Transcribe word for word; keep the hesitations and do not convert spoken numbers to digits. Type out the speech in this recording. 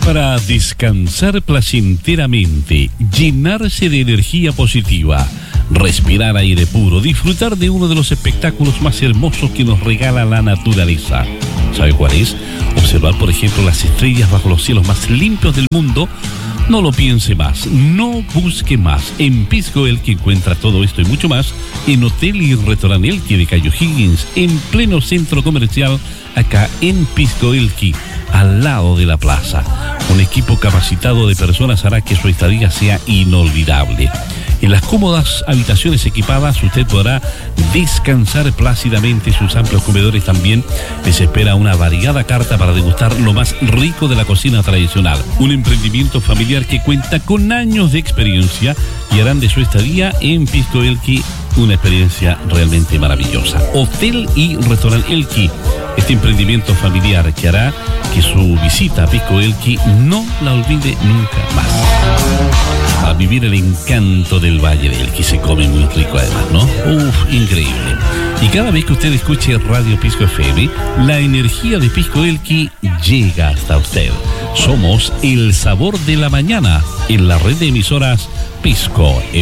Para descansar placenteramente, llenarse de energía positiva, respirar aire puro, disfrutar de uno de los espectáculos más hermosos que nos regala la naturaleza. ¿Sabe cuál es? Observar, por ejemplo, las estrellas bajo los cielos más limpios del mundo. No lo piense más, no busque más. En Pisco Elqui encuentra todo esto y mucho más en Hotel y Restaurante Elqui de Cayo Higgins, en pleno centro comercial, acá en Pisco Elqui, al lado de la plaza. Un equipo capacitado de personas hará que su estadía sea inolvidable. En las cómodas habitaciones equipadas usted podrá descansar plácidamente. Sus amplios comedores también les espera una variada carta para degustar lo más rico de la cocina tradicional. Un emprendimiento familiar que cuenta con años de experiencia y harán de su estadía en Pisco Elqui una experiencia realmente maravillosa. Hotel y Restaurante Elqui, este emprendimiento familiar que hará que su visita a Pisco Elqui no la olvide nunca más. A vivir el encanto del Valle de Elqui. Se come muy rico además, ¿no? Uf, increíble. Y cada vez que usted escuche Radio Pisco F M, la energía de Pisco Elqui llega hasta usted. Somos el sabor de la mañana en la red de emisoras Pisco F M.